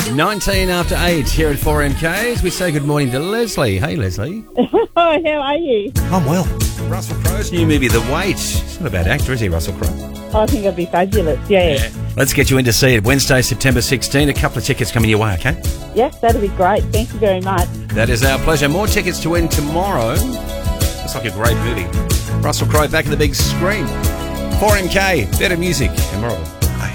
19 after 8 here at 4MKs. We say good morning to Leslie. Hey, Leslie. Oh, how are you? I'm well. Russell Crowe's new movie, The Wait. He's not a bad actor, is he, Russell Crowe? I think it'd be fabulous, yeah. Let's get you in to see it Wednesday, September 16. A couple of tickets coming your way, okay? Yes, that'd be great. Thank you very much. That is our pleasure. More tickets to win tomorrow. Looks like a great movie. Russell Crowe back in the big screen. 4MK, better music and more.